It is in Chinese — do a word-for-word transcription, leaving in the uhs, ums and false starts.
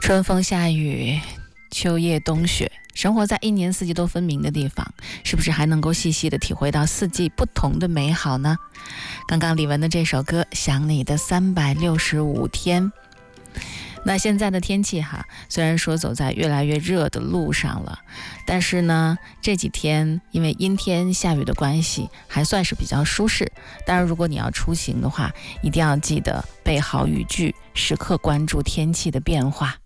春风夏雨，秋叶冬雪，生活在一年四季都分明的地方，是不是还能够细细的体会到四季不同的美好呢？刚刚李玟的这首歌《想你的三百六十五天》。那现在的天气哈，虽然说走在越来越热的路上了，但是呢，这几天因为阴天下雨的关系，还算是比较舒适。当然，如果你要出行的话，一定要记得备好雨具，时刻关注天气的变化。